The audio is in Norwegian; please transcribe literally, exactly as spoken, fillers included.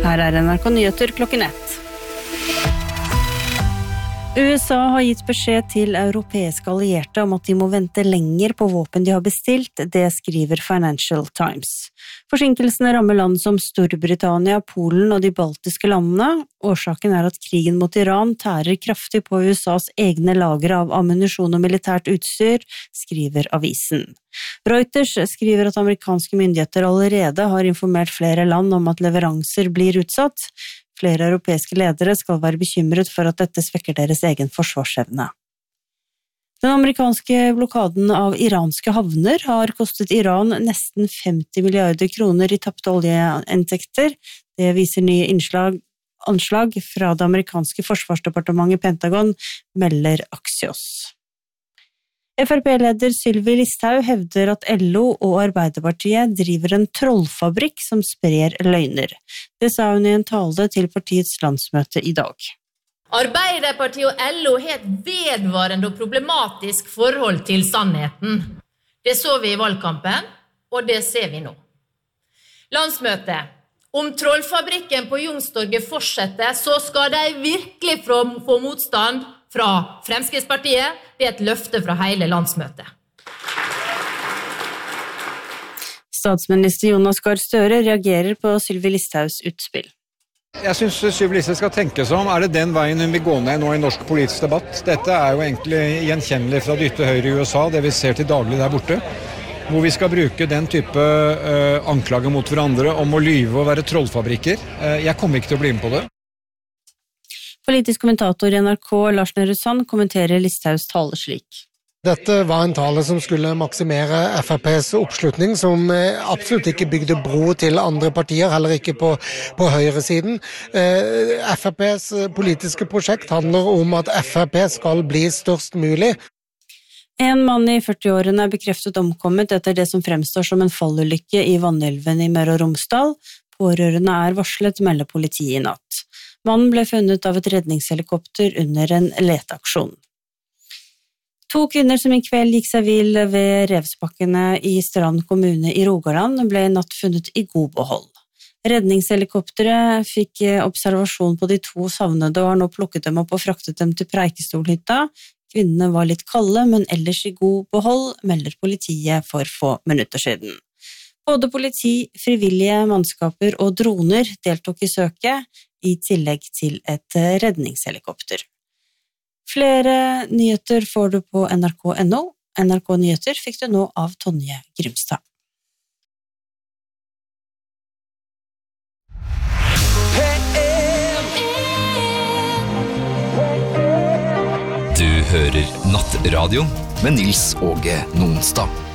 Her er N R K Nyheter klokken ett. U S A har gitt beskjed til europeiske allierte om at de må vente lenger på våpen de har bestilt, det skriver Financial Times. Forsinkelsene rammer land som Storbritannia, Polen og de baltiske landene. Årsaken er at krigen mot Iran tærer kraftig på U S A's egne lagre av ammunisjon og militært utstyr, skriver avisen. Reuters skriver at amerikanske myndigheter allerede har informert flere land om at leveranser blir utsatt. Flere europeiske ledere skal være bekymret for at dette svekker deres egen forsvarsevne. Den amerikanske blokaden av iranske havner har kostet Iran nesten femti milliarder kroner i tapte oljeinntekter. Det viser nye innslag, anslag fra det amerikanske forsvarsdepartementet Pentagon, melder Axios. F R P-leder Sylvi Listhaug hevder at L O og Arbeiderpartiet driver en trollfabrikk som sprer løgner. Det sa hun i en tale til partiets landsmøte i dag. Arbeiderpartiet og L O har et vedvarende og problematisk forhold til sannheten. Det så vi i valgkampen, og det ser vi nå. Landsmøte. Om trollfabrikken på Youngstorget fortsetter, så skal de virkelig få motstand fra Fremskrittspartiet. Det er et løfte fra hele landsmøtet. Statsminister Jonas Gahr Støre reagerer på Sylvi Listhaugs utspill. Jeg synes Sylvi Listhaug skal tenke seg om, er det den veien hun vil gå ned nå i norsk politisk debatt? Dette er jo egentlig gjenkjennelig fra det ytre høyre i U S A, det vi ser til daglig der borte. Hvor vi skal bruke den type uh, anklager mot hverandre om å lyve og være trollfabrikker. Uh, jeg kommer ikke til å bli med på det. Politisk kommentator i N R K, Lars Nehru Sand, kommenterer Listhaugs tale slik. Dette var en tale som skulle maksimere F R P's oppslutning, som absolutt ikke bygde bro til andre partier, heller ikke på, på høyresiden. F R P's politiske prosjekt handler om at F R P skal bli størst mulig. En mann i førti-årene er bekreftet omkommet etter det som fremstår som en fallulykke i Vannelven i Møre og Romsdal. Pårørende er varslet, melder politiet i natt. Mannen ble funnet av et redningshelikopter under en leteaksjon. To kvinner som i kveld gikk seg vill ved Revsbakkene i Strand kommune i Rogaland ble i natt funnet i god behold. Redningshelikopteret fikk observasjon på de to savnede og har nå plukket dem opp og fraktet dem til Preikestolhytta. Kvinnene var litt kalde, men ellers i god behold, melder politiet for få minutter siden. Både politi, frivillige mannskaper og droner deltok i søket, i tillegg til et redningshelikopter. Flere nyheter får du på N R K punktum N O. N R K Nyheter fikk du nå av Tonje Grimstad. Du hører Nattradio med Nils Åge Nonstad.